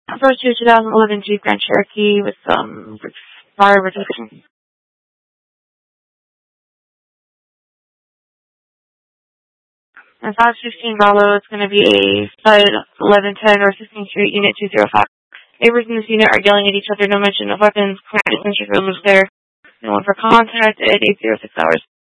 Approach to 2011 Jeep Grand Cherokee with some fire protection. And 515 Bravo, it's going to be a side 1110 or 16th Street, Unit 205. Neighbors in this unit are yelling at each other, no mention of weapons. Client is there. No one for contact at 806 hours.